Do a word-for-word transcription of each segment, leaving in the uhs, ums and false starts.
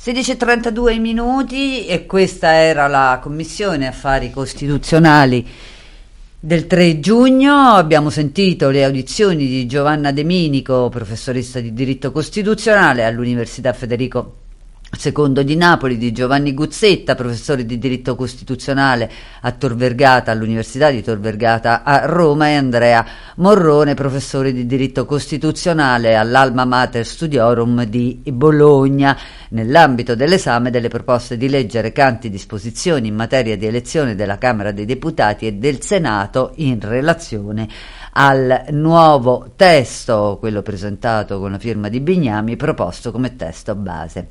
sedici e trentadue minuti e questa era la Commissione Affari Costituzionali del tre giugno. Abbiamo sentito le audizioni di Giovanna De Minico, professoressa di diritto costituzionale all'Università Federico secondo di Napoli, di Giovanni Guzzetta, professore di diritto costituzionale a Tor Vergata, all'Università di Tor Vergata a Roma, e Andrea Morrone, professore di diritto costituzionale all'Alma Mater Studiorum di Bologna, nell'ambito dell'esame delle proposte di legge recanti disposizioni in materia di elezione della Camera dei Deputati e del Senato in relazione al nuovo testo, quello presentato con la firma di Bignami, proposto come testo base.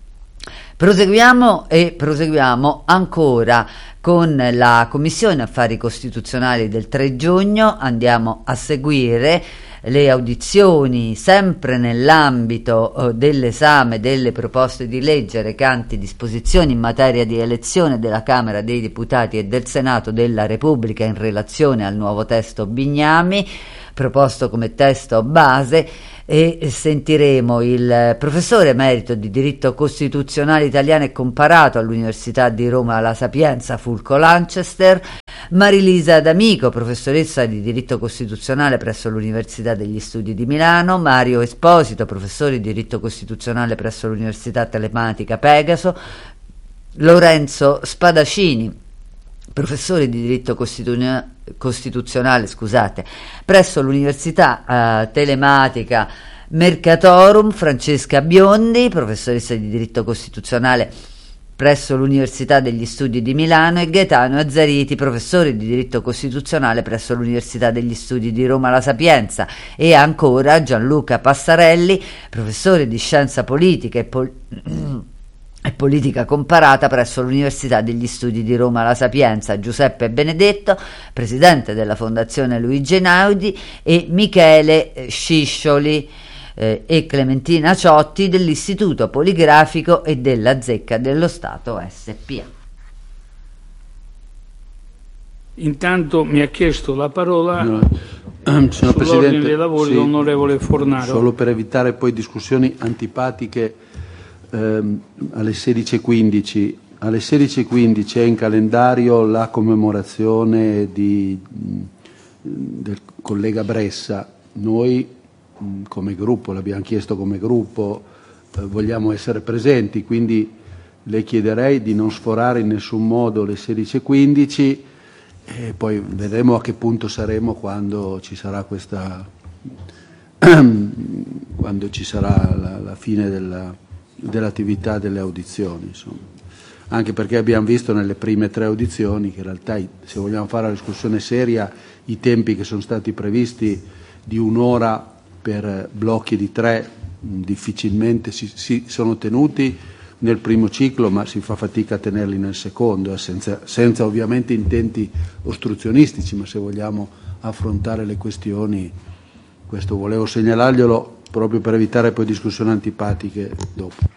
Proseguiamo e proseguiamo ancora con la Commissione Affari Costituzionali del tre giugno. Andiamo a seguire le audizioni sempre nell'ambito eh, dell'esame delle proposte di legge recanti disposizioni in materia di elezione della Camera dei Deputati e del Senato della Repubblica in relazione al nuovo testo Bignami, proposto come testo base, e sentiremo il professore emerito di diritto costituzionale italiano e comparato all'Università di Roma La Sapienza, Fulco Lanchester, Marilisa D'Amico, professoressa di diritto costituzionale presso l'Università degli Studi di Milano, Mario Esposito, professore di diritto costituzionale presso l'Università Telematica Pegaso, Lorenzo Spadacini, professore di diritto costitu- costituzionale scusate, presso l'Università uh, Telematica Mercatorum, Francesca Biondi, professoressa di diritto costituzionale presso l'Università degli Studi di Milano, e Gaetano Azzariti, professore di diritto costituzionale presso l'Università degli Studi di Roma La Sapienza, e ancora Gianluca Passarelli, professore di scienza politica e pol- e politica comparata presso l'Università degli Studi di Roma La Sapienza, Giuseppe Benedetto, presidente della Fondazione Luigi Einaudi, e Michele Sciscioli eh, e Clementina Ciotti dell'Istituto Poligrafico e della Zecca dello Stato S P A. Intanto mi ha chiesto la parola no. um, signor Presidente, dei lavori sì, l'onorevole Fornaro. Solo per evitare poi discussioni antipatiche, ehm, alle sedici e quindici alle sedici e quindici è in calendario la commemorazione di, del collega Bressa. Noi come gruppo, l'abbiamo chiesto come gruppo, eh, vogliamo essere presenti, quindi le chiederei di non sforare in nessun modo le sedici e quindici, e poi vedremo a che punto saremo quando ci sarà questa quando ci sarà la, la fine della, dell'attività delle audizioni, insomma. Anche perché abbiamo visto nelle prime tre audizioni che in realtà, se vogliamo fare la discussione seria, i tempi che sono stati previsti di un'ora per blocchi di tre difficilmente si, si sono tenuti nel primo ciclo, ma si fa fatica a tenerli nel secondo, senza, senza ovviamente intenti ostruzionistici, ma se vogliamo affrontare le questioni, questo volevo segnalarglielo proprio per evitare poi discussioni antipatiche dopo.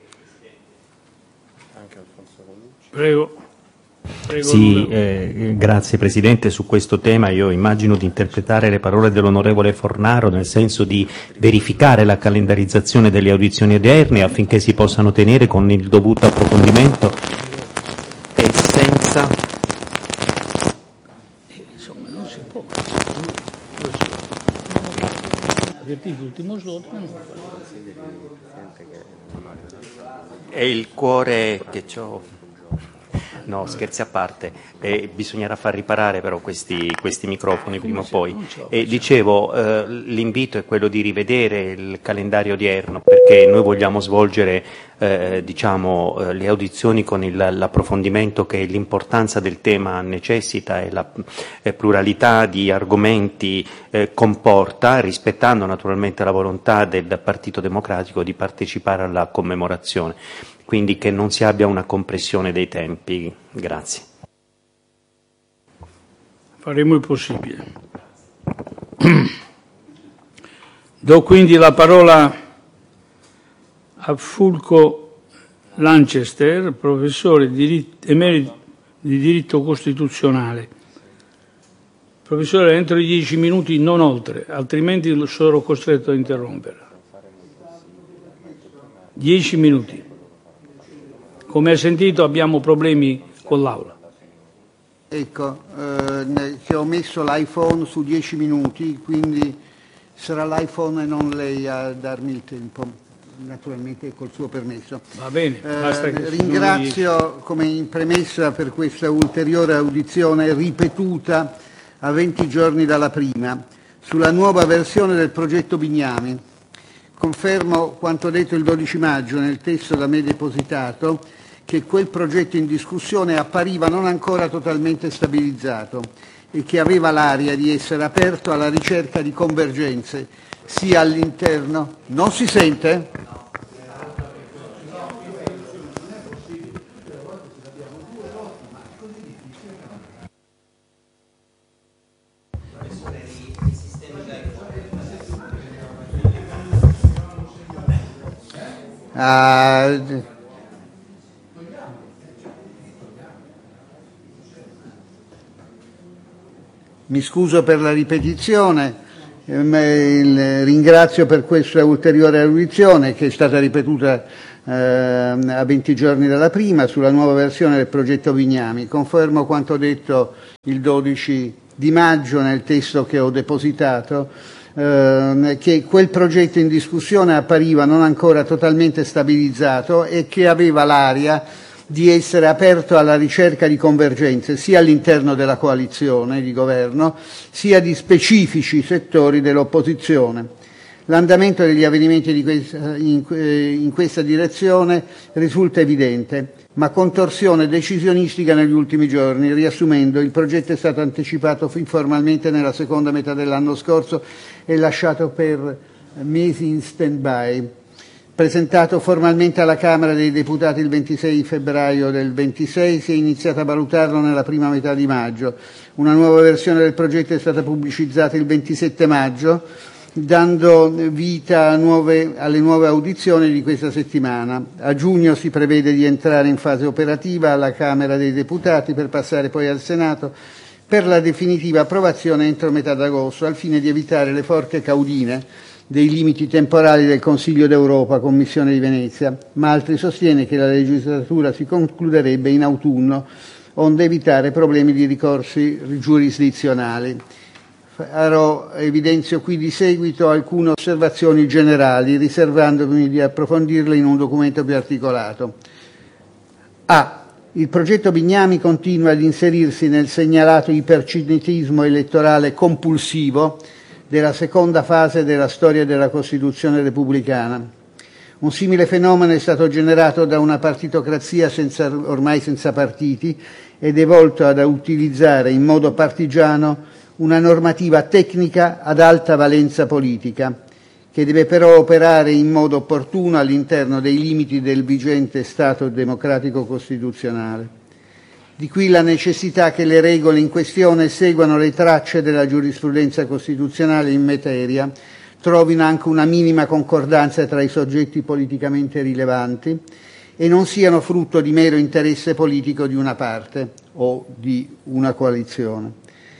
Prego. Prego, sì, eh, grazie Presidente. Su questo tema io immagino di interpretare le parole dell'onorevole Fornaro nel senso di verificare la calendarizzazione delle audizioni odierne affinché si possano tenere con il dovuto approfondimento e senza... Insomma, non si può. L'ultimo slot, ma non È il cuore che c'ho. No, scherzi a parte, eh, bisognerà far riparare però questi, questi microfoni prima o poi. E dicevo, eh, l'invito è quello di rivedere il calendario odierno, perché noi vogliamo svolgere eh, diciamo, eh, le audizioni con il, l'approfondimento che l'importanza del tema necessita e la eh, pluralità di argomenti eh, comporta, rispettando naturalmente la volontà del Partito Democratico di partecipare alla commemorazione. Quindi che non si abbia una compressione dei tempi. Grazie. Faremo il possibile. Do quindi la parola a Fulco Lanchester, professore di diritto, emerito di diritto costituzionale. Professore, entro i dieci minuti, non oltre, altrimenti sarò costretto a interrompere. Dieci minuti. Come ha sentito abbiamo problemi con l'Aula. Ecco, eh, che ho messo l'iPhone su dieci minuti, quindi sarà l'iPhone e non lei a darmi il tempo, naturalmente col suo permesso. Va bene, basta eh, che ringrazio lui... come in premessa per questa ulteriore audizione ripetuta a venti giorni dalla prima sulla nuova versione del progetto Bignami. Confermo quanto detto il dodici maggio nel testo da me depositato, che quel progetto in discussione appariva non ancora totalmente stabilizzato e che aveva l'aria di essere aperto alla ricerca di convergenze sia all'interno... Non si sente? Uh, Mi scuso per la ripetizione, eh, ringrazio per questa ulteriore audizione che è stata ripetuta eh, a venti giorni dalla prima sulla nuova versione del progetto Bignami. Confermo quanto detto il dodici di maggio nel testo che ho depositato, eh, che quel progetto in discussione appariva non ancora totalmente stabilizzato e che aveva l'aria di essere aperto alla ricerca di convergenze sia all'interno della coalizione di governo sia di specifici settori dell'opposizione. L'andamento degli avvenimenti di questa, in, in questa direzione risulta evidente, ma con torsione decisionistica negli ultimi giorni. Riassumendo, il progetto è stato anticipato informalmente nella seconda metà dell'anno scorso e lasciato per mesi in stand-by. Presentato formalmente alla Camera dei Deputati il ventisei febbraio del ventisei, si è iniziato a valutarlo nella prima metà di maggio. Una nuova versione del progetto è stata pubblicizzata il ventisette maggio, dando vita a nuove, alle nuove audizioni di questa settimana. A giugno si prevede di entrare in fase operativa alla Camera dei Deputati per passare poi al Senato per la definitiva approvazione entro metà d'agosto, al fine di evitare le forche caudine dei limiti temporali del Consiglio d'Europa, Commissione di Venezia, ma altri sostiene che la legislatura si concluderebbe in autunno, onde evitare problemi di ricorsi giurisdizionali. Farò, evidenzio qui di seguito alcune osservazioni generali, riservandomi di approfondirle in un documento più articolato. A. Il progetto Bignami continua ad inserirsi nel segnalato ipercinetismo elettorale compulsivo della seconda fase della storia della Costituzione repubblicana. Un simile fenomeno è stato generato da una partitocrazia senza, ormai senza partiti ed è volto ad utilizzare in modo partigiano una normativa tecnica ad alta valenza politica, che deve però operare in modo opportuno all'interno dei limiti del vigente Stato democratico costituzionale. Di qui la necessità che le regole in questione seguano le tracce della giurisprudenza costituzionale in materia, trovino anche una minima concordanza tra i soggetti politicamente rilevanti e non siano frutto di mero interesse politico di una parte o di una coalizione.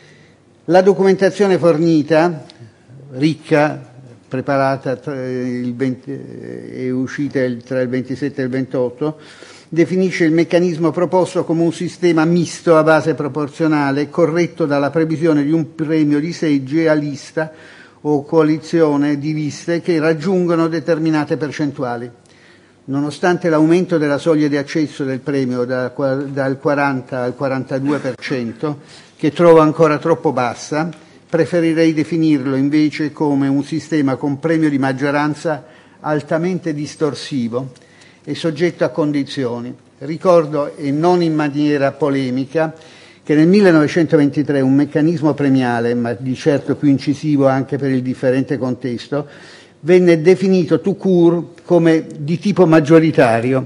La documentazione fornita, ricca, preparata tra il venti, e uscita tra il ventisette e il ventotto, definisce il meccanismo proposto come un sistema misto a base proporzionale, corretto dalla previsione di un premio di seggi a lista o coalizione di liste che raggiungono determinate percentuali. Nonostante l'aumento della soglia di accesso del premio da, dal quaranta al quarantadue per cento, che trovo ancora troppo bassa, preferirei definirlo invece come un sistema con premio di maggioranza altamente distorsivo e soggetto a condizioni. Ricordo, e non in maniera polemica, che nel millenovecentoventitré un meccanismo premiale, ma di certo più incisivo anche per il differente contesto, venne definito tout court come di tipo maggioritario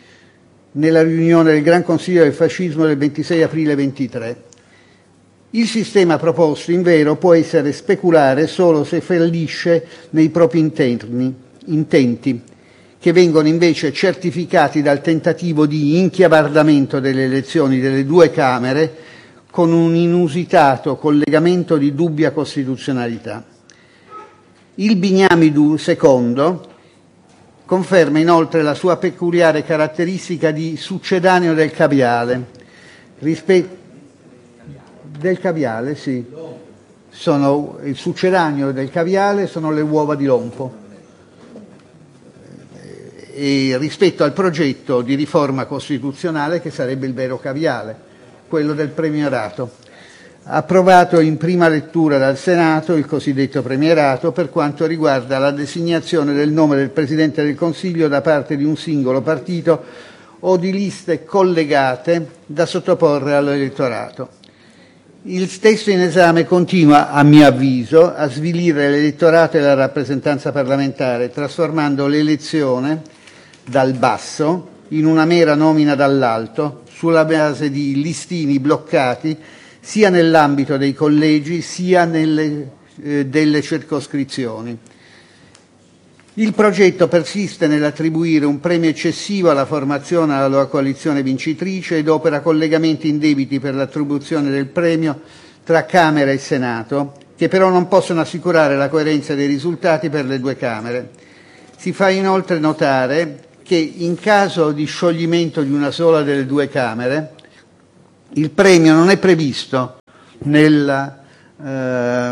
nella riunione del Gran Consiglio del Fascismo del ventisei aprile ventitré. Il sistema proposto, invero, può essere speculare solo se fallisce nei propri interni, intenti, che vengono invece certificati dal tentativo di inchiavardamento delle elezioni delle due Camere con un inusitato collegamento di dubbia costituzionalità. Il Bignami secondo Conferma inoltre la sua peculiare caratteristica di succedaneo del caviale. Rispe- del caviale, sì. Sono, il succedaneo del caviale sono le uova di lompo. E rispetto al progetto di riforma costituzionale che sarebbe il vero caviale, quello del premierato. Approvato in prima lettura dal Senato il cosiddetto premierato per quanto riguarda la designazione del nome del Presidente del Consiglio da parte di un singolo partito o di liste collegate da sottoporre all'elettorato. Il testo in esame continua, a mio avviso, a svilire l'elettorato e la rappresentanza parlamentare, trasformando l'elezione dal basso in una mera nomina dall'alto, sulla base di listini bloccati sia nell'ambito dei collegi sia nelle eh, delle circoscrizioni. Il progetto persiste nell'attribuire un premio eccessivo alla formazione alla coalizione vincitrice ed opera collegamenti indebiti per l'attribuzione del premio tra Camera e Senato, che però non possono assicurare la coerenza dei risultati per le due Camere. Si fa inoltre notare che in caso di scioglimento di una sola delle due Camere, il premio non è previsto nel eh,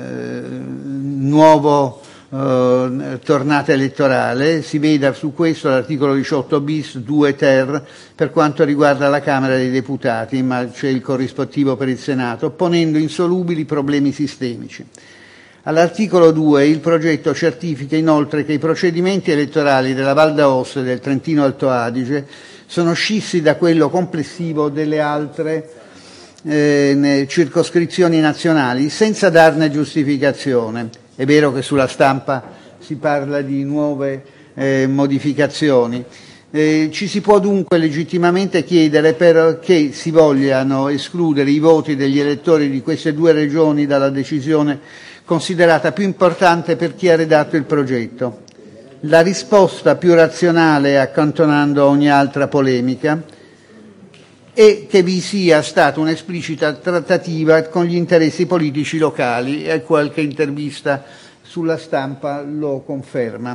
nuovo eh, tornata elettorale. Si veda su questo l'articolo diciotto bis due ter per quanto riguarda la Camera dei Deputati, ma c'è il corrispettivo per il Senato, ponendo insolubili problemi sistemici. All'articolo due il progetto certifica inoltre che i procedimenti elettorali della Val d'Aosta e del Trentino Alto Adige sono scissi da quello complessivo delle altre eh, circoscrizioni nazionali senza darne giustificazione. È vero che sulla stampa si parla di nuove eh, modificazioni. Eh, ci si può dunque legittimamente chiedere perché si vogliano escludere i voti degli elettori di queste due regioni dalla decisione considerata più importante per chi ha redatto il progetto. La risposta più razionale, accantonando ogni altra polemica, è che vi sia stata un'esplicita trattativa con gli interessi politici locali, e qualche intervista sulla stampa lo conferma,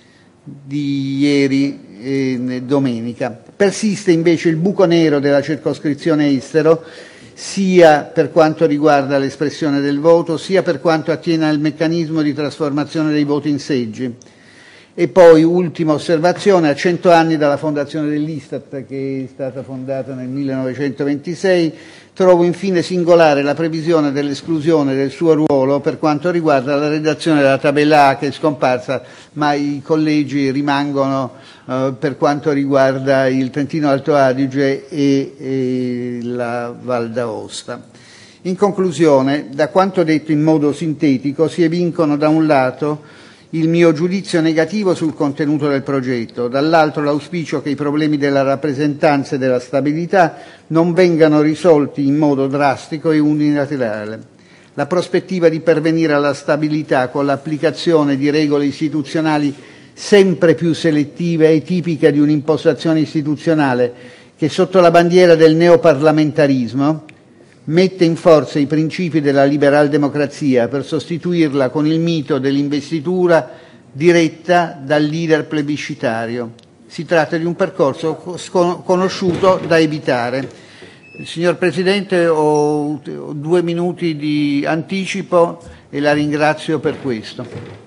di ieri e domenica. Persiste invece il buco nero della circoscrizione estero, sia per quanto riguarda l'espressione del voto, sia per quanto attiene al meccanismo di trasformazione dei voti in seggi. E poi, ultima osservazione, a cento anni dalla fondazione dell'Istat, che è stata fondata nel millenovecentoventisei, trovo infine singolare la previsione dell'esclusione del suo ruolo per quanto riguarda la redazione della tabella A, che è scomparsa, ma i collegi rimangono eh, per quanto riguarda il Trentino Alto Adige e, e la Val d'Aosta. In conclusione, da quanto detto in modo sintetico, si evincono da un lato il mio giudizio negativo sul contenuto del progetto, dall'altro l'auspicio che i problemi della rappresentanza e della stabilità non vengano risolti in modo drastico e unilaterale. La prospettiva di pervenire alla stabilità con l'applicazione di regole istituzionali sempre più selettive e tipiche di un'impostazione istituzionale che sotto la bandiera del neoparlamentarismo mette in forza i principi della liberal democrazia per sostituirla con il mito dell'investitura diretta dal leader plebiscitario. Si tratta di un percorso conosciuto da evitare. Signor Presidente, ho due minuti di anticipo e la ringrazio per questo.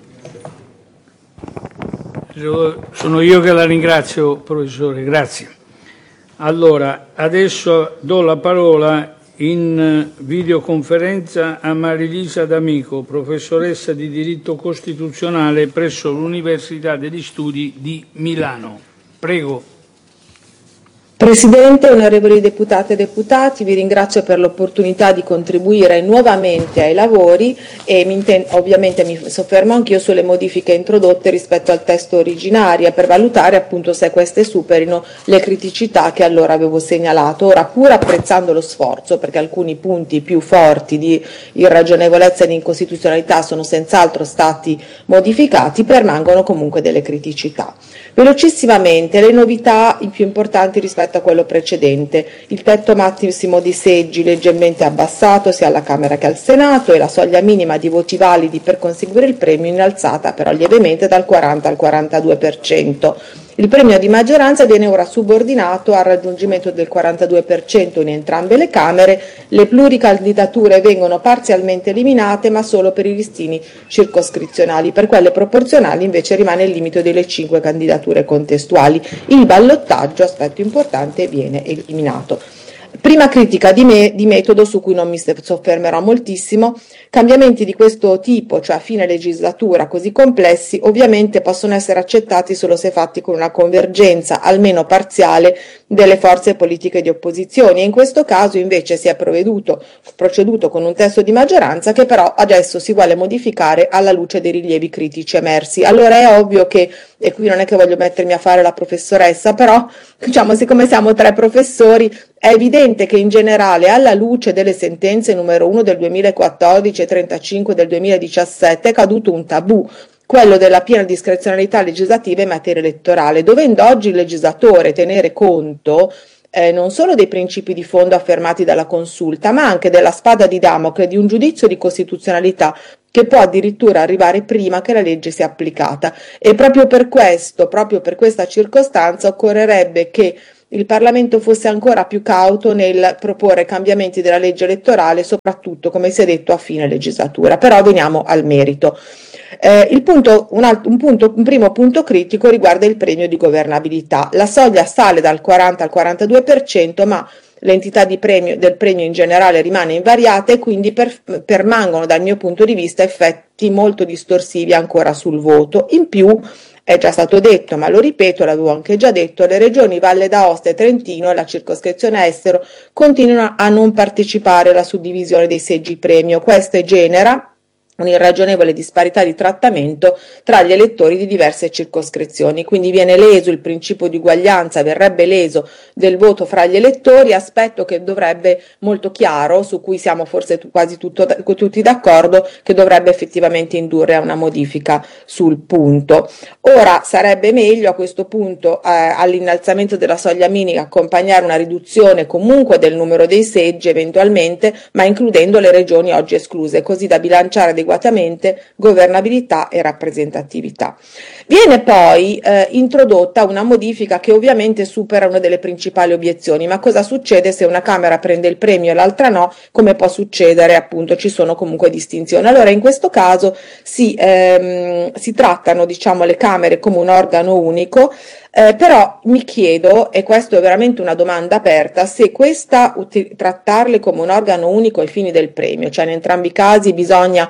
Sono io che la ringrazio, professore, grazie. Allora, adesso do la parola in videoconferenza a Marilisa D'Amico, professoressa di diritto costituzionale presso l'Università degli Studi di Milano. Prego. Presidente, onorevoli deputate e deputati, vi ringrazio per l'opportunità di contribuire nuovamente ai lavori e mi inten- ovviamente mi soffermo anch'io sulle modifiche introdotte rispetto al testo originario per valutare appunto se queste superino le criticità che allora avevo segnalato. Ora, pur apprezzando lo sforzo, perché alcuni punti più forti di irragionevolezza e di incostituzionalità sono senz'altro stati modificati, permangono comunque delle criticità. Velocissimamente, le novità i più importanti rispetto rispetto a quello precedente. Il tetto massimo di seggi leggermente abbassato sia alla Camera che al Senato e la soglia minima di voti validi per conseguire il premio innalzata però lievemente dal quaranta al quarantadue per cento. Il premio di maggioranza viene ora subordinato al raggiungimento del quarantadue per cento in entrambe le Camere, le pluricandidature vengono parzialmente eliminate ma solo per i listini circoscrizionali, per quelle proporzionali invece rimane il limite delle cinque candidature contestuali. Il ballottaggio, aspetto importante, viene eliminato. Prima critica di, me, di metodo su cui non mi soffermerò moltissimo. Cambiamenti di questo tipo, cioè a fine legislatura così complessi, ovviamente possono essere accettati solo se fatti con una convergenza, almeno parziale, delle forze politiche di opposizione e in questo caso invece si è provveduto, proceduto con un testo di maggioranza che però adesso si vuole modificare alla luce dei rilievi critici emersi. Allora è ovvio che, e qui non è che voglio mettermi a fare la professoressa, però diciamo siccome siamo tre professori, è evidente che in generale alla luce delle sentenze numero uno del duemilaquattordici e trentacinque del duemiladiciassette è caduto un tabù, quello della piena discrezionalità legislativa in materia elettorale, dovendo oggi il legislatore tenere conto eh, non solo dei principi di fondo affermati dalla consulta, ma anche della spada di Damocle di un giudizio di costituzionalità che può addirittura arrivare prima che la legge sia applicata. E proprio per questo, proprio per questa circostanza, occorrerebbe che il Parlamento fosse ancora più cauto nel proporre cambiamenti della legge elettorale, soprattutto, come si è detto, a fine legislatura. Però veniamo al merito. Eh, il punto, un, altro, un, punto, un primo punto critico riguarda il premio di governabilità. La soglia sale dal quaranta al quarantadue per cento, ma l'entità di premio, del premio in generale rimane invariata e quindi per, permangono dal mio punto di vista effetti molto distorsivi ancora sul voto. In più, è già stato detto, ma lo ripeto, l'avevo anche già detto, le regioni Valle d'Aosta e Trentino e la circoscrizione estero continuano a non partecipare alla suddivisione dei seggi premio. Questo genera un'irragionevole disparità di trattamento tra gli elettori di diverse circoscrizioni, quindi viene leso il principio di uguaglianza, verrebbe leso del voto fra gli elettori, aspetto che dovrebbe molto chiaro, su cui siamo forse quasi tutto, tutti d'accordo, che dovrebbe effettivamente indurre a una modifica sul punto. Ora sarebbe meglio a questo punto eh, all'innalzamento della soglia minima accompagnare una riduzione comunque del numero dei seggi eventualmente, ma includendo le regioni oggi escluse, così da bilanciare dei adeguatamente governabilità e rappresentatività. Viene poi eh, introdotta una modifica che ovviamente supera una delle principali obiezioni, ma cosa succede se una Camera prende il premio e l'altra no? Come può succedere? Appunto ci sono comunque distinzioni. Allora in questo caso si, ehm, si trattano diciamo le Camere come un organo unico, eh, però mi chiedo, e questo è veramente una domanda aperta, se questa uti- trattarle come un organo unico ai fini del premio, cioè in entrambi i casi bisogna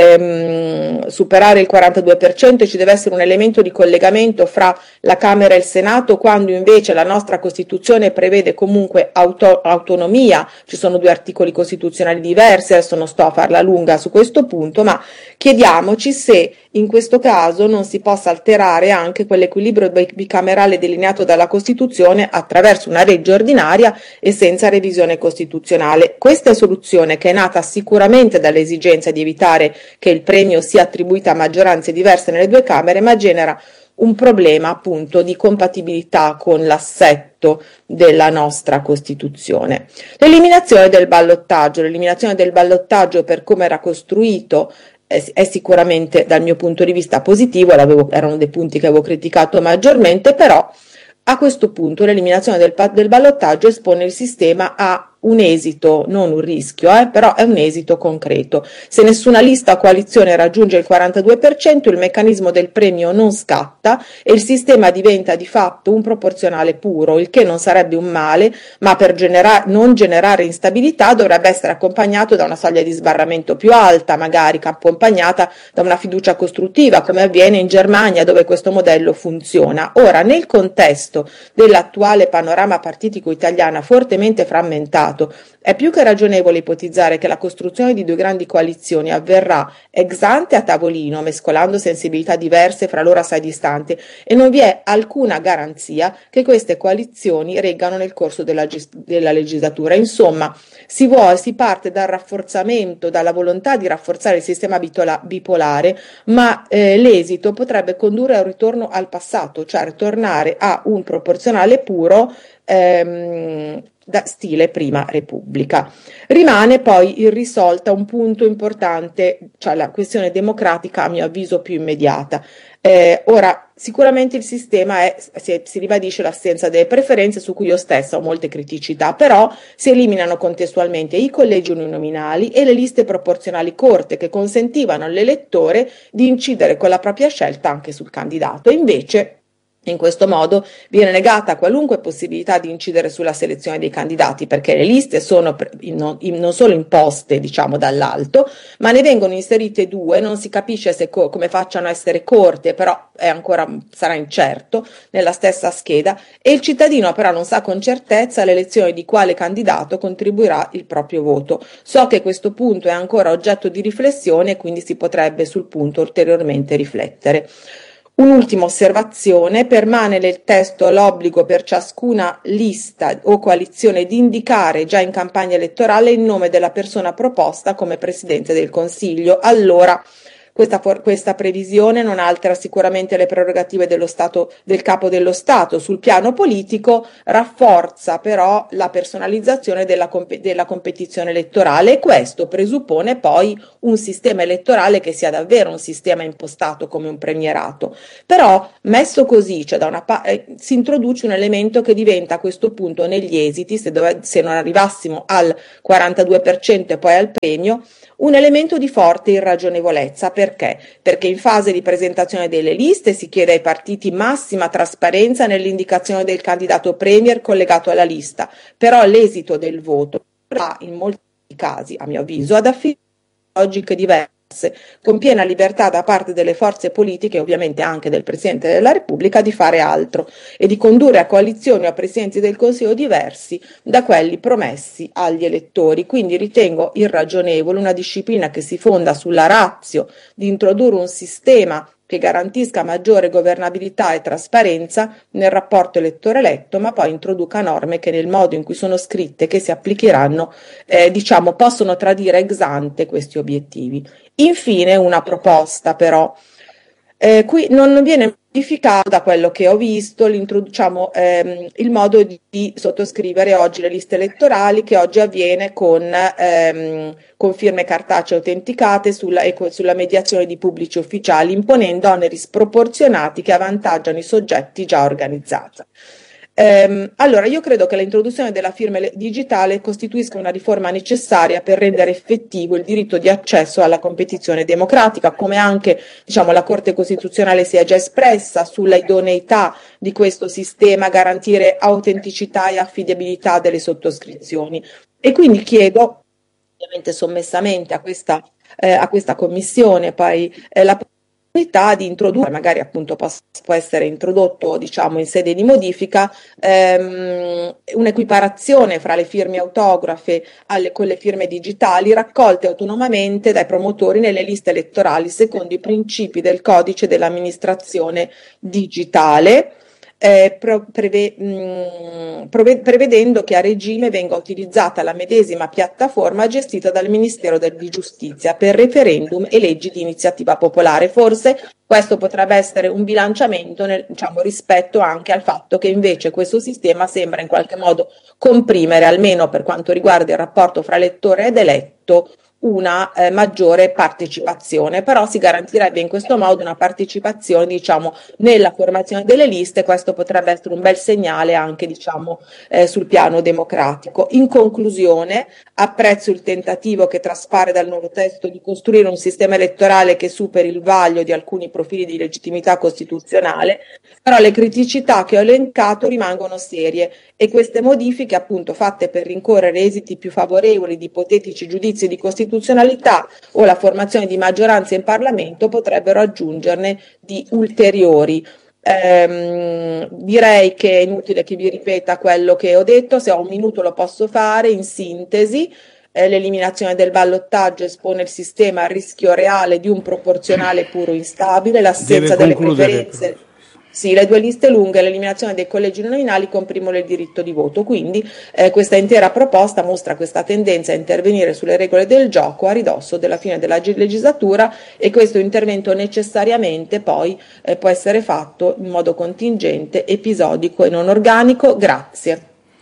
ehm, superare il quarantadue per cento e ci deve essere un elemento di collegamento fra la Camera e il Senato, quando invece la nostra Costituzione prevede comunque auto- autonomia, ci sono due articoli costituzionali diversi, adesso non sto a farla lunga su questo punto, ma chiediamoci se in questo caso non si possa alterare anche quell'equilibrio bicamerale delineato dalla Costituzione attraverso una legge ordinaria e senza revisione costituzionale. Questa soluzione, che è nata sicuramente dall'esigenza di evitare che il premio sia attribuito a maggioranze diverse nelle due Camere, ma genera un problema appunto di compatibilità con l'assetto della nostra Costituzione. L'eliminazione del ballottaggio, l'eliminazione del ballottaggio per come era costruito è sicuramente dal mio punto di vista positivo, erano dei punti che avevo criticato maggiormente, però a questo punto l'eliminazione del, del ballottaggio espone il sistema a un esito, non un rischio, eh, però è un esito concreto. Se nessuna lista o coalizione raggiunge il quarantadue per cento, il meccanismo del premio non scatta e il sistema diventa di fatto un proporzionale puro, il che non sarebbe un male, ma per genera- non generare instabilità dovrebbe essere accompagnato da una soglia di sbarramento più alta, magari accompagnata da una fiducia costruttiva, come avviene in Germania, dove questo modello funziona. Ora, nel contesto dell'attuale panorama partitico italiano fortemente frammentato, candidato. È più che ragionevole ipotizzare che la costruzione di due grandi coalizioni avverrà ex ante a tavolino, mescolando sensibilità diverse fra loro assai distanti, e non vi è alcuna garanzia che queste coalizioni reggano nel corso della, gest- della legislatura. Insomma, si vuole, si parte dal rafforzamento, dalla volontà di rafforzare il sistema bitola- bipolare, ma eh, l'esito potrebbe condurre a un ritorno al passato, cioè ritornare a un proporzionale puro ehm, da stile prima Repubblica. Rimane poi irrisolta un punto importante, cioè la questione democratica a mio avviso più immediata. Eh, ora, sicuramente il sistema è, si, si ribadisce l'assenza delle preferenze su cui io stessa ho molte criticità, però si eliminano contestualmente i collegi uninominali e le liste proporzionali corte che consentivano all'elettore di incidere con la propria scelta anche sul candidato. E invece in questo modo viene negata qualunque possibilità di incidere sulla selezione dei candidati, perché le liste sono non, non solo imposte, diciamo, dall'alto, ma ne vengono inserite due, non si capisce se co- come facciano a essere corte, però è ancora, sarà incerto, nella stessa scheda, e il cittadino però non sa con certezza l'elezione di quale candidato contribuirà il proprio voto. So che questo punto è ancora oggetto di riflessione e quindi si potrebbe sul punto ulteriormente riflettere. Un'ultima osservazione: permane nel testo l'obbligo per ciascuna lista o coalizione di indicare già in campagna elettorale il nome della persona proposta come Presidente del Consiglio. Allora, Questa, questa previsione non altera sicuramente le prerogative dello Stato, del capo dello Stato. Sul piano politico rafforza però la personalizzazione della, della competizione elettorale, e questo presuppone poi un sistema elettorale che sia davvero un sistema impostato come un premierato. Però messo così, cioè da una pa- eh, si introduce un elemento che diventa a questo punto negli esiti, se, dove, se non arrivassimo al quarantadue per cento e poi al premio, un elemento di forte irragionevolezza. Perché? Perché in fase di presentazione delle liste si chiede ai partiti massima trasparenza nell'indicazione del candidato premier collegato alla lista, però l'esito del voto va in molti casi, a mio avviso, ad affidare logiche diverse, con piena libertà da parte delle forze politiche e ovviamente anche del Presidente della Repubblica di fare altro e di condurre a coalizioni o a Presidenti del Consiglio diversi da quelli promessi agli elettori. Quindi ritengo irragionevole una disciplina che si fonda sulla ratio di introdurre un sistema che garantisca maggiore governabilità e trasparenza nel rapporto elettore-eletto, ma poi introduca norme che nel modo in cui sono scritte, che si applicheranno, eh, diciamo, possono tradire ex ante questi obiettivi. Infine una proposta però, eh, qui non viene modificato da quello che ho visto diciamo, ehm, il modo di, di sottoscrivere oggi le liste elettorali, che oggi avviene con, ehm, con firme cartacee autenticate sulla, e sulla mediazione di pubblici ufficiali, imponendo oneri sproporzionati che avvantaggiano i soggetti già organizzati. Ehm, allora, io credo che l'introduzione della firma digitale costituisca una riforma necessaria per rendere effettivo il diritto di accesso alla competizione democratica, come anche diciamo, la Corte Costituzionale si è già espressa sulla idoneità di questo sistema a garantire autenticità e affidabilità delle sottoscrizioni. E quindi chiedo, ovviamente sommessamente a questa, eh, a questa commissione, poi eh, la di introdurre, magari appunto può, può essere introdotto diciamo in sede di modifica, ehm, un'equiparazione fra le firme autografe alle, con le firme digitali raccolte autonomamente dai promotori nelle liste elettorali secondo i principi del codice dell'amministrazione digitale. Eh, preve, mh, prove, prevedendo che a regime venga utilizzata la medesima piattaforma gestita dal Ministero del, di Giustizia per referendum e leggi di iniziativa popolare. Forse questo potrebbe essere un bilanciamento nel, diciamo, rispetto anche al fatto che invece questo sistema sembra in qualche modo comprimere, almeno per quanto riguarda il rapporto fra elettore ed eletto, una eh, maggiore partecipazione, però si garantirebbe in questo modo una partecipazione diciamo nella formazione delle liste. Questo potrebbe essere un bel segnale anche diciamo eh, sul piano democratico. In conclusione, apprezzo il tentativo che traspare dal nuovo testo di costruire un sistema elettorale che superi il vaglio di alcuni profili di legittimità costituzionale, però le criticità che ho elencato rimangono serie e queste modifiche appunto fatte per rincorrere esiti più favorevoli di ipotetici giudizi di costituzionalità o la formazione di maggioranze in Parlamento potrebbero aggiungerne di ulteriori. Ehm, direi che è inutile che vi ripeta quello che ho detto, se ho un minuto lo posso fare in sintesi. Eh, l'eliminazione del ballottaggio espone il sistema al rischio reale di un proporzionale puro instabile, l'assenza delle preferenze. Sì, le due liste lunghe, l'eliminazione dei collegi nominali comprimono il diritto di voto, quindi eh, questa intera proposta mostra questa tendenza a intervenire sulle regole del gioco a ridosso della fine della legislatura, e questo intervento necessariamente poi eh, può essere fatto in modo contingente, episodico e non organico. Grazie.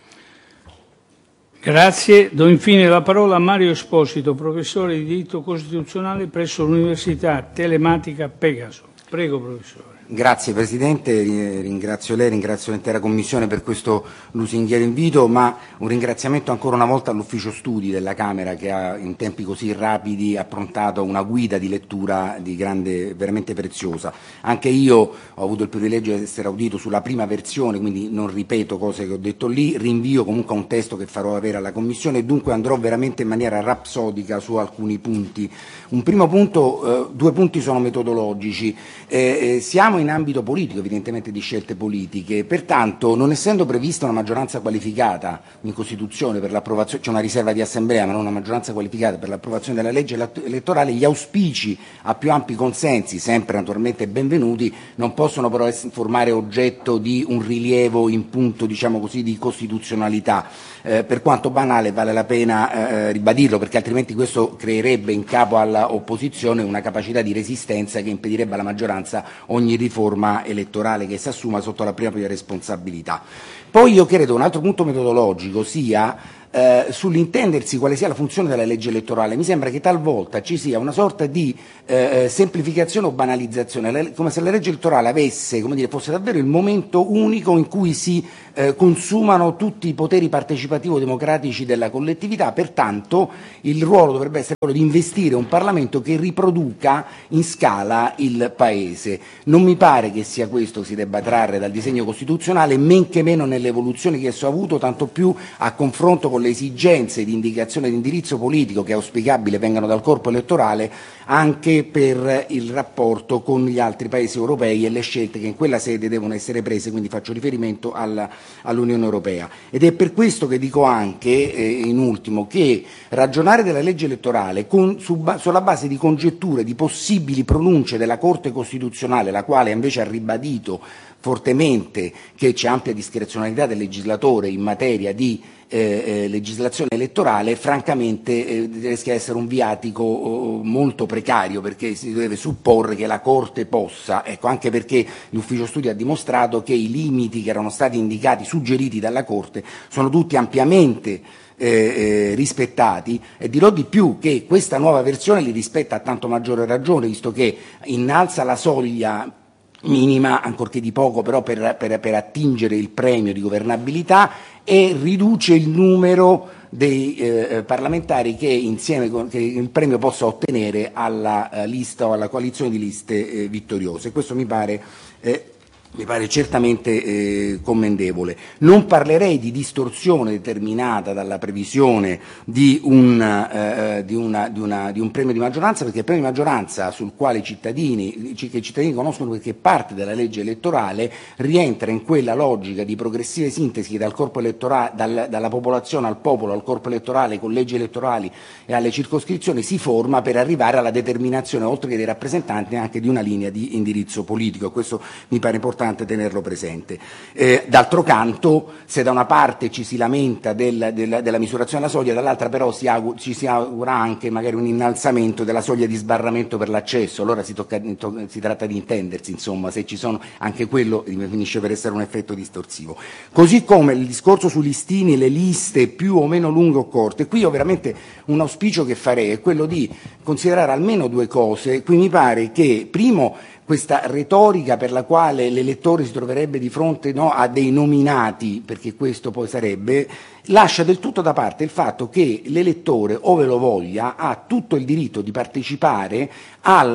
Grazie. Do infine la parola a Mario Esposito, professore di diritto costituzionale presso l'Università Telematica Pegaso. Prego, professore. Grazie Presidente, ringrazio lei, ringrazio l'intera Commissione per questo lusinghiero invito, ma un ringraziamento ancora una volta all'Ufficio Studi della Camera che ha in tempi così rapidi approntato una guida di lettura di grande, veramente preziosa. Anche io ho avuto il privilegio di essere audito sulla prima versione, quindi non ripeto cose che ho detto lì, rinvio comunque a un testo che farò avere alla Commissione e dunque andrò veramente in maniera rapsodica su alcuni punti. Un primo punto, eh, due punti sono metodologici. Eh, eh, siamo in ambito politico, evidentemente di scelte politiche, pertanto non essendo prevista una maggioranza qualificata in Costituzione per l'approvazione, c'è una riserva di assemblea ma non una maggioranza qualificata per l'approvazione della legge elettorale, gli auspici a più ampi consensi, sempre naturalmente benvenuti, non possono però essere, formare oggetto di un rilievo in punto, diciamo così, di costituzionalità. Eh, per quanto banale vale la pena eh, ribadirlo, perché altrimenti questo creerebbe in capo all'opposizione una capacità di resistenza che impedirebbe alla maggioranza ogni riforma elettorale che si assuma sotto la propria responsabilità. Poi io credo un altro punto metodologico sia eh, sull'intendersi quale sia la funzione della legge elettorale. Mi sembra che talvolta ci sia una sorta di eh, semplificazione o banalizzazione, come se la legge elettorale avesse, come dire, fosse davvero il momento unico in cui si eh, consumano tutti i poteri partecipativo-democratici della collettività, pertanto il ruolo dovrebbe essere quello di investire un Parlamento che riproduca in scala il Paese. Non mi pare che sia questo che si debba trarre dal disegno costituzionale, men che meno nelle evoluzioni che esso ha avuto, tanto più a confronto con le esigenze di indicazione di indirizzo politico che è auspicabile vengano dal corpo elettorale anche per il rapporto con gli altri Paesi europei e le scelte che in quella sede devono essere prese, quindi faccio riferimento alla, all'Unione Europea. Ed è per questo che dico anche, eh, in ultimo, che ragionare della legge elettorale con, su, sulla base di congetture, di possibili pronunce della Corte Costituzionale, la quale invece ha ribadito fortemente che c'è ampia discrezionalità del legislatore in materia di eh, eh, legislazione elettorale, francamente eh, rischia di essere un viatico oh, molto precario, perché si deve supporre che la Corte possa, ecco, anche perché l'Ufficio Studi ha dimostrato che i limiti che erano stati indicati, suggeriti dalla Corte, sono tutti ampiamente Eh, eh, rispettati, e dirò di più che questa nuova versione li rispetta a tanto maggiore ragione, visto che innalza la soglia minima, ancorché di poco, però per, per, per attingere il premio di governabilità, e riduce il numero dei eh, parlamentari che insieme con, che il premio possa ottenere alla eh, lista o alla coalizione di liste eh, vittoriose. Questo mi pare eh, mi pare certamente eh, commendevole. Non parlerei di distorsione determinata dalla previsione di un, eh, di, una, di, una, di un premio di maggioranza, perché il premio di maggioranza sul quale i cittadini, che i cittadini conoscono perché è parte della legge elettorale, rientra in quella logica di progressive sintesi che dal corpo elettorale, dal, dalla popolazione al popolo, al corpo elettorale, ai collegi elettorali e alle circoscrizioni si forma per arrivare alla determinazione, oltre che dei rappresentanti, anche di una linea di indirizzo politico. Questo mi pare importante tenerlo presente. Eh, d'altro canto, se da una parte ci si lamenta del, del, della misurazione della soglia, dall'altra però si augura, ci si augura anche magari un innalzamento della soglia di sbarramento per l'accesso, allora si, tocca, to, si tratta di intendersi, insomma, se ci sono, anche quello finisce per essere un effetto distorsivo. Così come il discorso sui listini, le liste più o meno lunghe o corte, qui ho veramente un auspicio che farei, è quello di considerare almeno due cose. Qui mi pare che, primo, questa retorica per la quale l'elettore si troverebbe di fronte, no, a dei nominati, perché questo poi sarebbe, lascia del tutto da parte il fatto che l'elettore, ove lo voglia, ha tutto il diritto di partecipare alla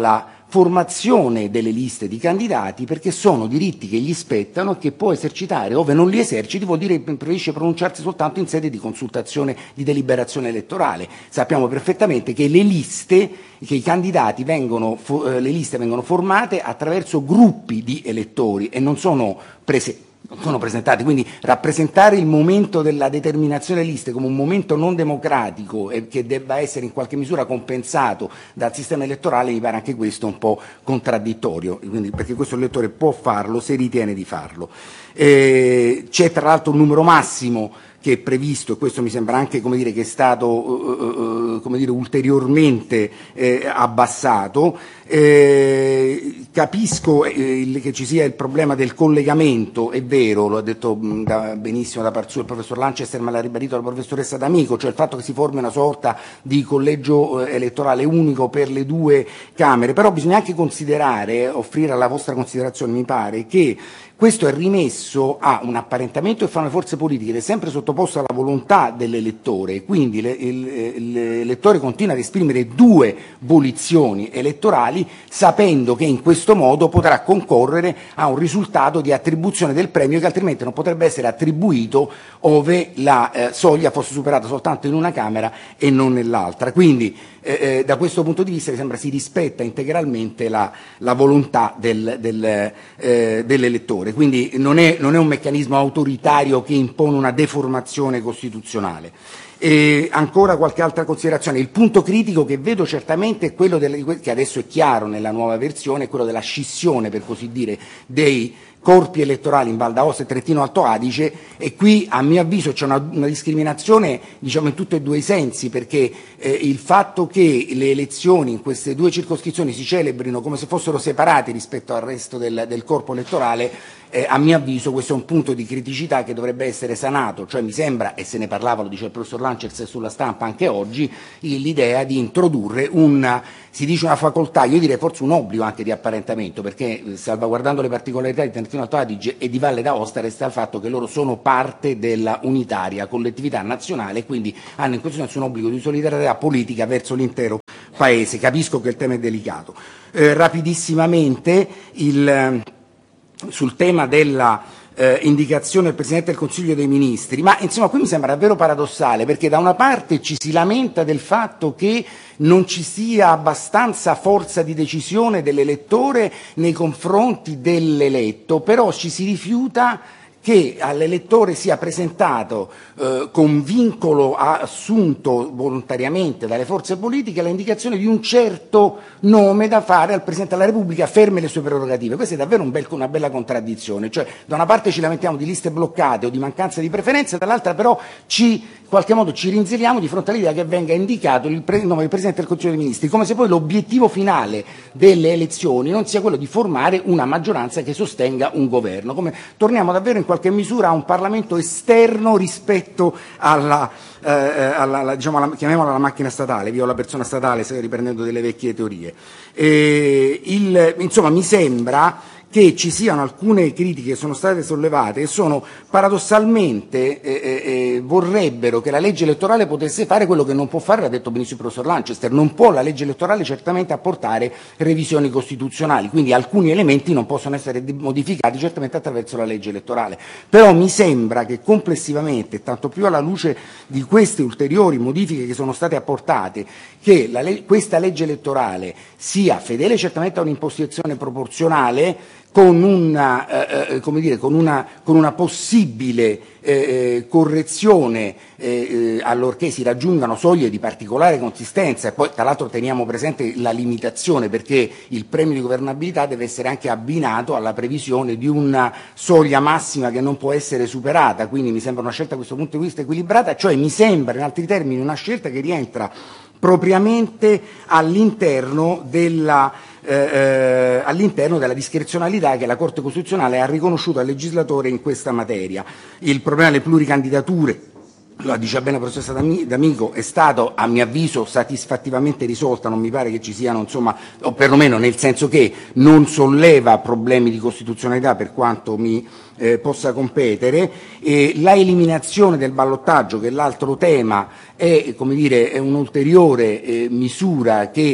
formazione delle liste di candidati, perché sono diritti che gli spettano e che può esercitare, ove non li eserciti vuol dire che preferisce pronunciarsi soltanto in sede di consultazione, di deliberazione elettorale. Sappiamo perfettamente che le liste, che i candidati vengono, le liste vengono formate attraverso gruppi di elettori e non sono prese sono presentati, quindi rappresentare il momento della determinazione delle liste come un momento non democratico e che debba essere in qualche misura compensato dal sistema elettorale mi pare anche questo un po' contraddittorio, quindi, perché questo elettore può farlo se ritiene di farlo. Eh, c'è tra l'altro un numero massimo che è previsto, e questo mi sembra anche come dire, che è stato eh, come dire, ulteriormente eh, abbassato. Eh, capisco eh, il, che ci sia il problema del collegamento, è vero, lo ha detto mh, da, benissimo da par suo il professor Lanchester, ma l'ha ribadito la professoressa D'Amico, cioè il fatto che si formi una sorta di collegio eh, elettorale unico per le due Camere, però bisogna anche considerare, offrire alla vostra considerazione, mi pare, che questo è rimesso a un apparentamento che fanno le forze politiche ed è sempre sottoposto alla volontà dell'elettore, quindi le, il, l'elettore continua ad esprimere due volizioni elettorali sapendo che in questo modo potrà concorrere a un risultato di attribuzione del premio che altrimenti non potrebbe essere attribuito ove la eh, soglia fosse superata soltanto in una Camera e non nell'altra. Quindi eh, eh, da questo punto di vista mi sembra si rispetta integralmente la, la volontà del, del, eh, dell'elettore. Quindi non è, non è un meccanismo autoritario che impone una deformazione costituzionale. E ancora qualche altra considerazione. Il punto critico che vedo certamente è quello del, che adesso è chiaro nella nuova versione, è quello della scissione, per così dire, dei corpi elettorali in Val d'Aosta e Trentino Alto Adige, e qui a mio avviso c'è una, una discriminazione diciamo in tutti e due i sensi, perché eh, il fatto che le elezioni in queste due circoscrizioni si celebrino come se fossero separate rispetto al resto del, del corpo elettorale, eh, a mio avviso questo è un punto di criticità che dovrebbe essere sanato, cioè mi sembra, e se ne parlava, lo dice il professor Lanchers sulla stampa anche oggi, l'idea di introdurre una, si dice una facoltà, io direi forse un obbligo anche di apparentamento, perché eh, salvaguardando le particolarità di Trentino Alto Adige e di Valle d'Aosta resta il fatto che loro sono parte della unitaria collettività nazionale e quindi hanno in questo senso un obbligo di solidarietà politica verso l'intero Paese. Capisco che il tema è delicato. Eh, rapidissimamente il, sul tema della Eh, indicazione del Presidente del Consiglio dei Ministri, ma insomma qui mi sembra davvero paradossale, perché da una parte ci si lamenta del fatto che non ci sia abbastanza forza di decisione dell'elettore nei confronti dell'eletto, però ci si rifiuta che all'elettore sia presentato eh, con vincolo assunto volontariamente dalle forze politiche l'indicazione di un certo nome da fare al Presidente della Repubblica, ferme le sue prerogative. Questa è davvero un bel, una bella contraddizione, cioè da una parte ci lamentiamo di liste bloccate o di mancanza di preferenze, dall'altra però ci, in qualche modo ci rinzeliamo di fronte all'idea che venga indicato il pre- nome del Presidente del Consiglio dei Ministri, come se poi l'obiettivo finale delle elezioni non sia quello di formare una maggioranza che sostenga un governo. Come torniamo davvero in qualche misura a un Parlamento esterno rispetto alla, eh, alla, alla, diciamo, alla, chiamiamola la macchina statale, via la persona statale, riprendendo delle vecchie teorie. E il, insomma, mi sembra che ci siano alcune critiche che sono state sollevate e sono paradossalmente eh, eh, vorrebbero che la legge elettorale potesse fare quello che non può fare, l'ha detto benissimo il professor Lanchester, non può la legge elettorale certamente apportare revisioni costituzionali, quindi alcuni elementi non possono essere modificati certamente attraverso la legge elettorale, però mi sembra che complessivamente, tanto più alla luce di queste ulteriori modifiche che sono state apportate, che la le- questa legge elettorale sia fedele certamente a un'impostazione proporzionale, con una, eh, come dire, con una, con una possibile eh, correzione eh, allorché si raggiungano soglie di particolare consistenza, e poi tra l'altro teniamo presente la limitazione, perché il premio di governabilità deve essere anche abbinato alla previsione di una soglia massima che non può essere superata, quindi mi sembra una scelta da questo punto di vista equilibrata, cioè mi sembra in altri termini una scelta che rientra propriamente all'interno della Eh, eh, all'interno della discrezionalità che la Corte Costituzionale ha riconosciuto al legislatore in questa materia. Il problema delle pluricandidature, lo dice bene la professoressa D'Amico, è stato a mio avviso satisfattivamente risolta, non mi pare che ci siano, insomma, o perlomeno nel senso che non solleva problemi di costituzionalità per quanto mi eh, possa competere. E la eliminazione del ballottaggio, che è l'altro tema, è, come dire, è un'ulteriore eh, misura che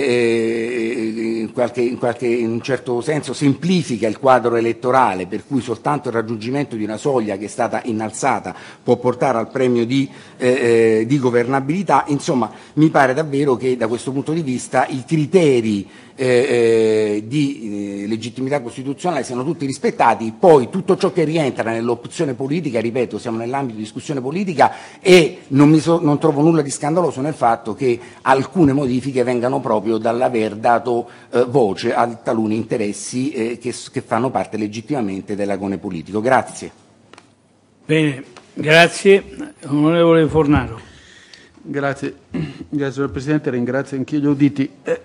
eh, in, qualche, in, qualche, in un certo senso semplifica il quadro elettorale, per cui soltanto il raggiungimento di una soglia che è stata innalzata può portare al premio di, eh, di governabilità. Insomma, mi pare davvero che da questo punto di vista i criteri eh, eh, di eh, legittimità costituzionale siano tutti rispettati. Poi tutto ciò che rientra nell'opzione politica, ripeto, siamo nell'ambito di discussione politica, e non, mi so, non trovo nulla di scandaloso nel fatto che alcune modifiche vengano proprio dall'aver dato eh, voce a taluni interessi eh, che, che fanno parte legittimamente dell'agone politico. Grazie. Bene, grazie. Onorevole Fornaro. Grazie, grazie signor Presidente, ringrazio anch'io gli auditi. Eh,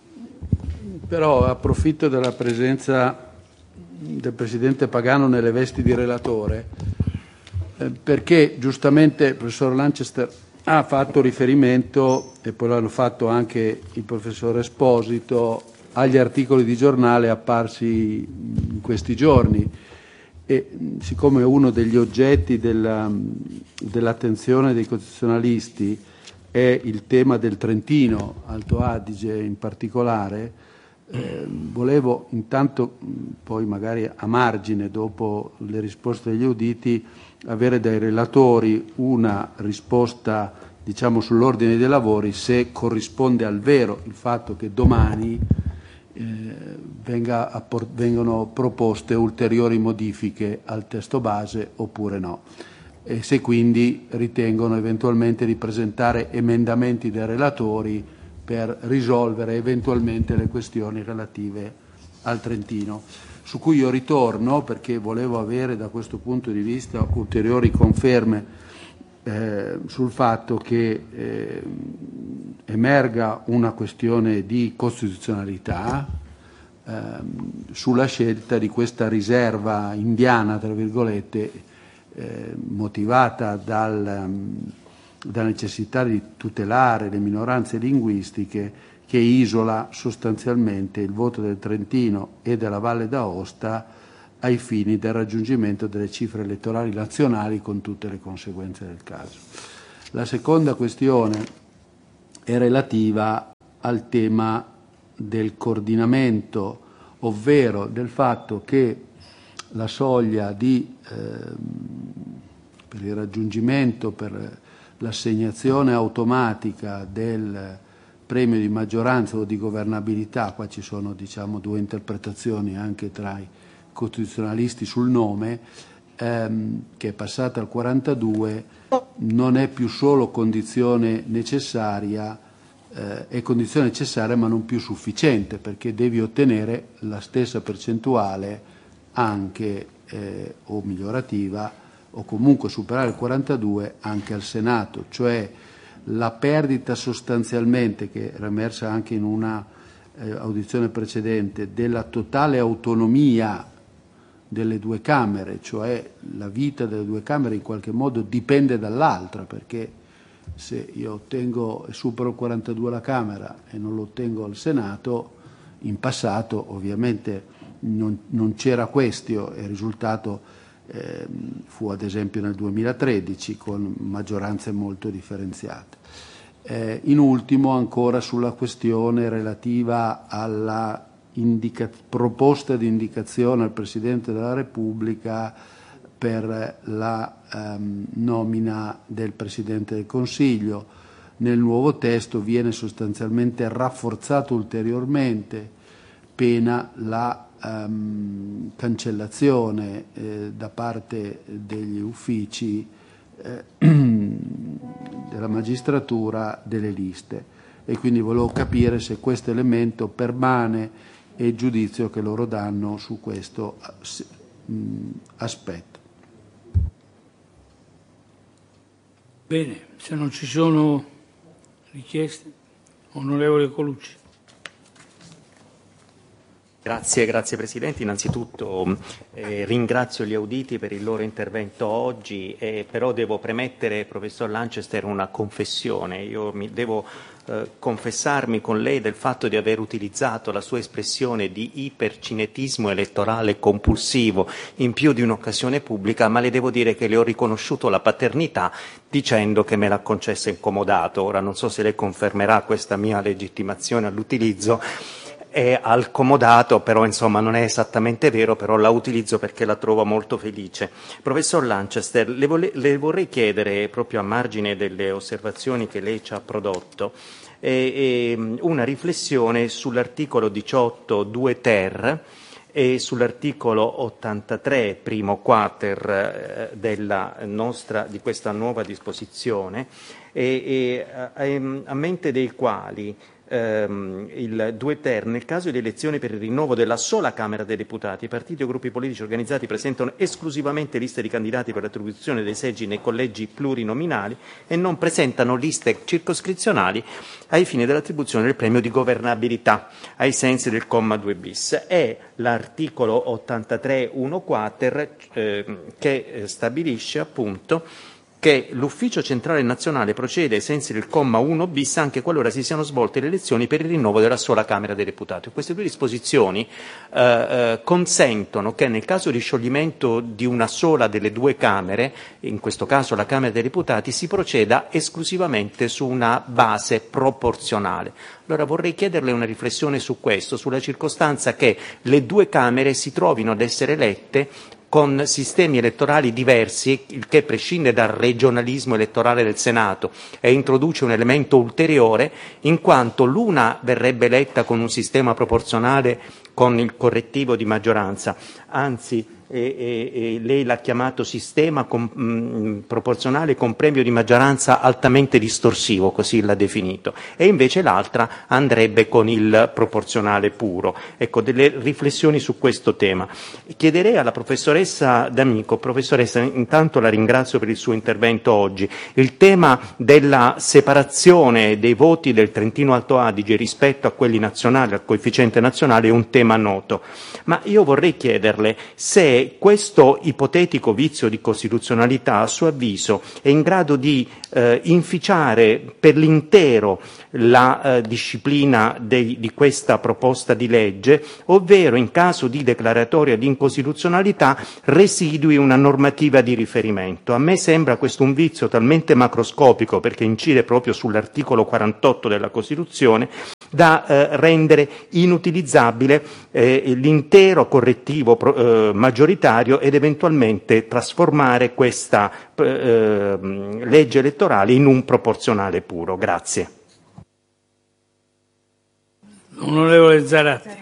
però approfitto della presenza del Presidente Pagano nelle vesti di relatore, eh, perché giustamente il professor Lanchester ha fatto riferimento, e poi l'hanno fatto anche il professor Esposito, agli articoli di giornale apparsi in questi giorni. E siccome uno degli oggetti della, dell'attenzione dei costituzionalisti è il tema del Trentino, Alto Adige in particolare, eh, volevo intanto, poi magari a margine, dopo le risposte degli auditi, avere dai relatori una risposta, diciamo, sull'ordine dei lavori, se corrisponde al vero il fatto che domani eh, venga appor- vengono proposte ulteriori modifiche al testo base oppure no, e se quindi ritengono eventualmente di presentare emendamenti dei relatori per risolvere eventualmente le questioni relative al Trentino, su cui io ritorno perché volevo avere da questo punto di vista ulteriori conferme eh, sul fatto che eh, emerga una questione di costituzionalità eh, sulla scelta di questa riserva indiana, tra virgolette, eh, motivata dal, um, dalla necessità di tutelare le minoranze linguistiche, che isola sostanzialmente il voto del Trentino e della Valle d'Aosta ai fini del raggiungimento delle cifre elettorali nazionali, con tutte le conseguenze del caso. La seconda questione è relativa al tema del coordinamento, ovvero del fatto che la soglia di, eh, per il raggiungimento, per l'assegnazione automatica del premio di maggioranza o di governabilità, qua ci sono, diciamo, due interpretazioni anche tra i costituzionalisti sul nome, ehm, che è passata al quarantadue, non è più solo condizione necessaria, eh, è condizione necessaria ma non più sufficiente, perché devi ottenere la stessa percentuale anche eh, o migliorativa, o comunque superare il quarantadue anche al Senato, cioè la perdita sostanzialmente, che era emersa anche in una eh, audizione precedente, della totale autonomia delle due Camere, cioè la vita delle due Camere in qualche modo dipende dall'altra, perché se io ottengo e supero il quarantadue alla Camera e non lo ottengo al Senato, in passato ovviamente non, non c'era questo, e il risultato eh, fu ad esempio nel duemilatredici con maggioranze molto differenziate. Eh, in ultimo ancora sulla questione relativa alla indica- proposta di indicazione al Presidente della Repubblica per la ehm, nomina del Presidente del Consiglio. Nel nuovo testo viene sostanzialmente rafforzato ulteriormente, pena la ehm, cancellazione eh, da parte degli uffici eh, della magistratura delle liste, e quindi volevo capire se questo elemento permane e il giudizio che loro danno su questo mh, aspetto. Bene, se non ci sono richieste, onorevole Colucci. Grazie, grazie Presidente. Innanzitutto eh, ringrazio gli auditi per il loro intervento oggi, eh, però devo premettere, professor Lanchester, una confessione. Io mi devo eh, confessarmi con lei del fatto di aver utilizzato la sua espressione di ipercinetismo elettorale compulsivo in più di un'occasione pubblica, ma le devo dire che le ho riconosciuto la paternità dicendo che me l'ha concessa incomodato. Ora non so se lei confermerà questa mia legittimazione all'utilizzo. È al comodato, però insomma non è esattamente vero, però la utilizzo perché la trovo molto felice. Professor Lanchester, le, vole, le vorrei chiedere, proprio a margine delle osservazioni che lei ci ha prodotto, eh, eh, una riflessione sull'articolo diciotto due ter e sull'articolo ottantatré primo quater eh, della nostra, di questa nuova disposizione, e, e a, a mente dei quali ehm, il due ter, nel caso di elezioni per il rinnovo della sola Camera dei Deputati, i partiti o gruppi politici organizzati presentano esclusivamente liste di candidati per l'attribuzione dei seggi nei collegi plurinominali e non presentano liste circoscrizionali ai fini dell'attribuzione del premio di governabilità ai sensi del comma due bis. È l'articolo ottantatré uno quater eh, che eh, stabilisce appunto che l'Ufficio Centrale Nazionale procede ai sensi del comma uno bis anche qualora si siano svolte le elezioni per il rinnovo della sola Camera dei Deputati. Queste due disposizioni eh, eh, consentono che nel caso di scioglimento di una sola delle due Camere, in questo caso la Camera dei Deputati, si proceda esclusivamente su una base proporzionale. Allora vorrei chiederle una riflessione su questo, sulla circostanza che le due Camere si trovino ad essere elette con sistemi elettorali diversi, il che prescinde dal regionalismo elettorale del Senato e introduce un elemento ulteriore, in quanto l'una verrebbe eletta con un sistema proporzionale con il correttivo di maggioranza, anzi e, e, e lei l'ha chiamato sistema con, mh, proporzionale con premio di maggioranza altamente distorsivo, così l'ha definito, e invece l'altra andrebbe con il proporzionale puro. Ecco, delle riflessioni su questo tema. Chiederei alla professoressa D'Amico, professoressa, intanto la ringrazio per il suo intervento oggi, il tema della separazione dei voti del Trentino Alto Adige rispetto a quelli nazionali, al coefficiente nazionale, è un tema noto, ma io vorrei chiederle se questo ipotetico vizio di costituzionalità, a suo avviso, è in grado di eh, inficiare per l'intero la eh, disciplina dei, di questa proposta di legge, ovvero in caso di declaratoria di incostituzionalità residui una normativa di riferimento. A me sembra questo un vizio talmente macroscopico, perché incide proprio sull'articolo quarantotto della Costituzione, da eh, rendere inutilizzabile eh, l'intero correttivo pro, eh, maggioritario ed eventualmente trasformare questa eh, legge elettorale in un proporzionale puro. Grazie. Onorevole Zaratti.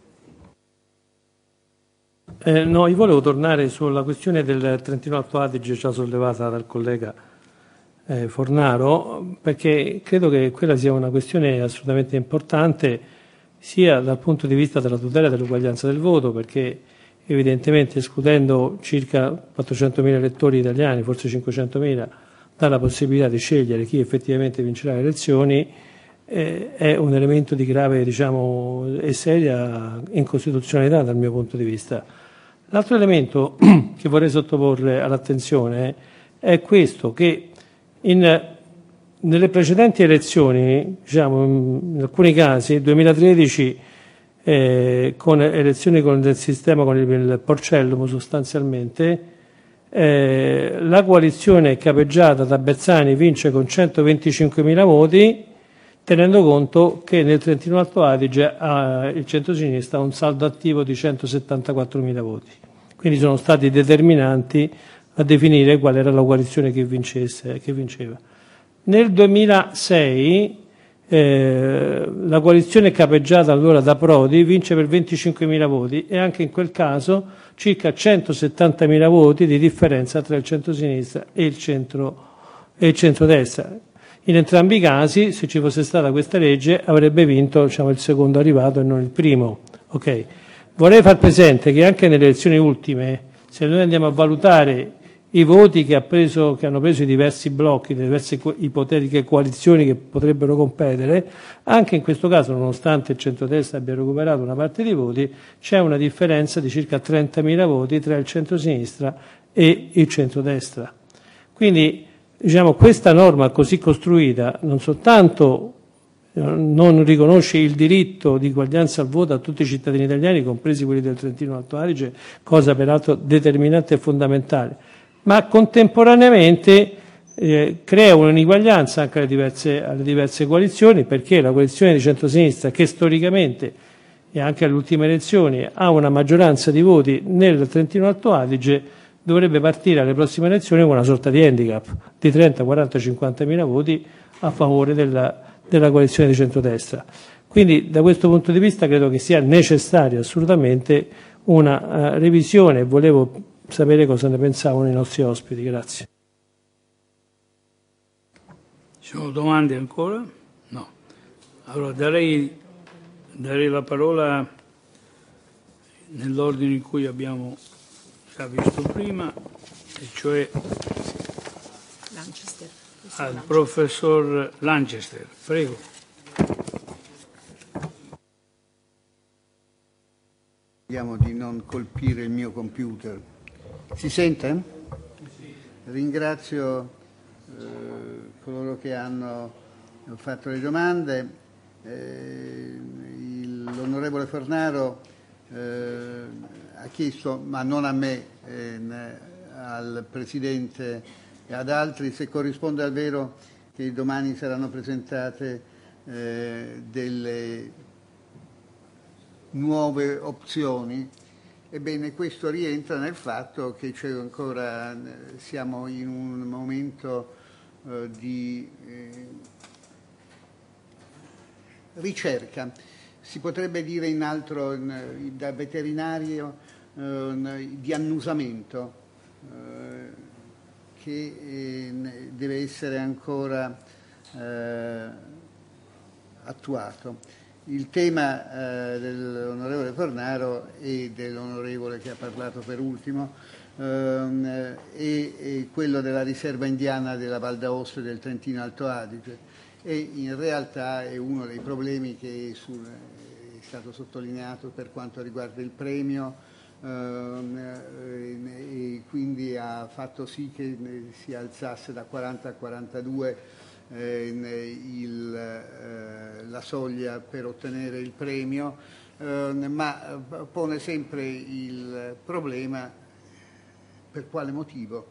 Eh, no, io volevo tornare sulla questione del Trentino Alto Adige già sollevata dal collega eh, Fornaro, perché credo che quella sia una questione assolutamente importante sia dal punto di vista della tutela dell'uguaglianza del voto, perché evidentemente escludendo circa quattrocentomila elettori italiani, forse cinquecentomila, dalla possibilità di scegliere chi effettivamente vincerà le elezioni, eh, è un elemento di grave, diciamo, e seria incostituzionalità dal mio punto di vista. L'altro elemento che vorrei sottoporre all'attenzione è questo, che in, nelle precedenti elezioni, diciamo, in alcuni casi, duemilatredici, eh, con elezioni con il sistema con il, il Porcellum sostanzialmente, eh, la coalizione capeggiata da Bersani vince con centoventicinquemila voti, tenendo conto che nel Trentino Alto Adige ha il centrosinistra un saldo attivo di centosettantaquattromila voti. Quindi sono stati determinanti a definire qual era la coalizione che, vincesse, che vinceva. Nel duemilasei eh, la coalizione capeggiata allora da Prodi vince per venticinquemila voti e anche in quel caso circa centosettantamila voti di differenza tra il centrosinistra e il, centro, e il centrodestra. In entrambi i casi, se ci fosse stata questa legge, avrebbe vinto, diciamo, il secondo arrivato e non il primo. Okay. Vorrei far presente che anche nelle elezioni ultime, se noi andiamo a valutare i voti che, ha preso, che hanno preso i diversi blocchi, le diverse ipotetiche coalizioni che potrebbero competere. Anche in questo caso, nonostante il centrodestra abbia recuperato una parte dei voti, c'è una differenza di circa trentamila voti tra il centrosinistra e il centrodestra. Quindi, diciamo, questa norma così costruita non soltanto non riconosce il diritto di uguaglianza al voto a tutti i cittadini italiani, compresi quelli del Trentino Alto Adige, cosa peraltro determinante e fondamentale, ma contemporaneamente eh, crea un'ineguaglianza anche alle diverse, alle diverse coalizioni, perché la coalizione di centrosinistra, che storicamente e anche alle ultime elezioni ha una maggioranza di voti nel Trentino Alto Adige, dovrebbe partire alle prossime elezioni con una sorta di handicap di trenta, quaranta, cinquanta mila voti a favore della, della coalizione di centrodestra. Quindi da questo punto di vista credo che sia necessaria assolutamente una uh, revisione. Volevo sapere cosa ne pensavano i nostri ospiti. Grazie. Ci sono domande ancora? No. Allora darei, darei la parola nell'ordine in cui abbiamo già visto prima, e cioè Lanchester. al professor Lanchester. Prego. Vediamo di non colpire il mio computer. Si sente? Ringrazio eh, coloro che hanno fatto le domande. Eh, il, l'onorevole Fornaro eh, ha chiesto, ma non a me, eh, al Presidente e ad altri, se corrisponde al vero che domani saranno presentate eh, delle nuove opzioni. Ebbene, questo rientra nel fatto che c'è ancora, siamo in un momento eh, di eh, ricerca, si potrebbe dire in altro, in, da veterinario, eh, di annusamento, eh, che eh, deve essere ancora eh, attuato. Il tema eh, dell'onorevole Fornaro e dell'onorevole che ha parlato per ultimo ehm, è, è quello della riserva indiana della Val d'Aosta e del Trentino Alto Adige, e in realtà è uno dei problemi che è, sul, è stato sottolineato per quanto riguarda il premio, ehm, e quindi ha fatto sì che si alzasse da quaranta a quarantadue Eh, il, eh, la soglia per ottenere il premio, eh, ma pone sempre il problema per quale motivo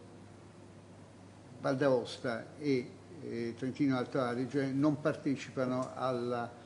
Val d'Aosta e eh, Trentino Alto Adige non partecipano alla